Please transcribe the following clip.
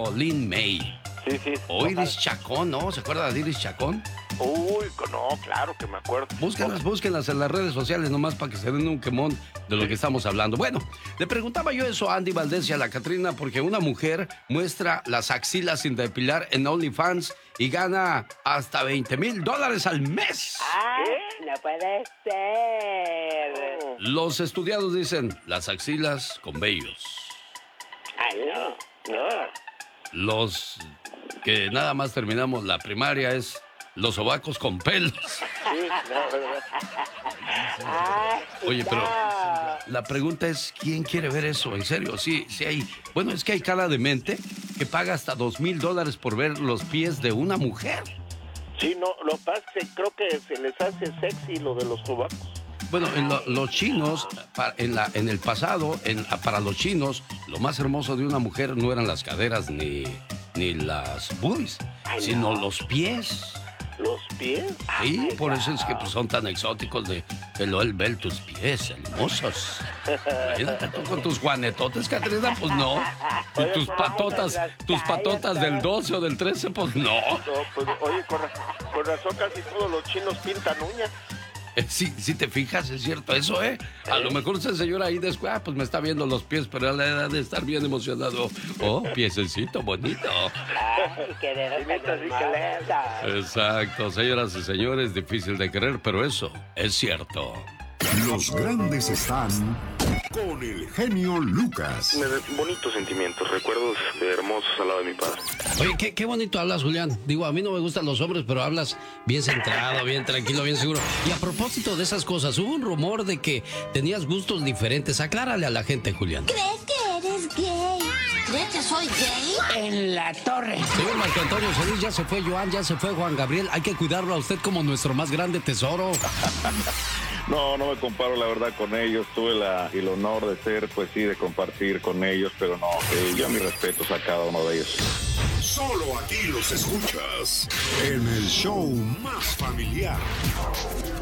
o Lin May. Sí. O Iris Chacón, ¿no? ¿Se acuerda de Iris Chacón? Uy, no, claro que me acuerdo. Búsquenlas en las redes sociales nomás para que se den un quemón de lo que estamos hablando. Bueno, le preguntaba yo eso a Andy Valdés y a la Catrina porque una mujer muestra las axilas sin depilar en OnlyFans y gana hasta $20,000 al mes. No puede ser. Los estudiados dicen las axilas con vellos. Ay, no. Los que nada más terminamos la primaria es los sobacos con pelos. Oye, pero la pregunta es, ¿quién quiere ver eso? En serio, sí hay. Bueno, es que hay cara de mente que paga hasta $2,000 por ver los pies de una mujer. Sí, no, lo que pasa es que creo que se les hace sexy lo de los sobacos. Bueno, los chinos, en el pasado, para los chinos, lo más hermoso de una mujer no eran las caderas ni las boobies, sino los pies. ¿Los pies? Sí, por eso es que pues, son tan exóticos de él ver tus pies hermosos. Imagínate tú con tus juanetotes, Catrina, pues no. Y tus patotas del 12 o del 13, pues no. No, pues oye, con razón casi todos los chinos pintan uñas. Sí, te fijas, es cierto eso, ¿eh? A lo mejor ese señor ahí después, pues me está viendo los pies, pero a la edad de estar bien emocionado. Oh, piececito bonito. Ay, qué dedos tan hermosos. Exacto, señoras y señores, difícil de creer, pero eso es cierto. Los grandes están con el genio Lucas. Bonitos sentimientos, recuerdos hermosos al lado de mi padre. Oye, qué bonito hablas, Julián. Digo, a mí no me gustan los hombres, pero hablas bien centrado, bien tranquilo, bien seguro. Y a propósito de esas cosas, hubo un rumor de que tenías gustos diferentes. Aclárale a la gente, Julián. ¿Crees que eres gay? ¿Crees que soy gay? En la torre. Señor Marco Antonio Solís, ya se fue Joan, ya se fue Juan Gabriel. Hay que cuidarlo a usted como nuestro más grande tesoro. No me comparo la verdad con ellos. Tuve el honor de ser, pues sí, de compartir con ellos, pero no, yo mis respetos a cada uno de ellos. Solo aquí los escuchas en el show más familiar.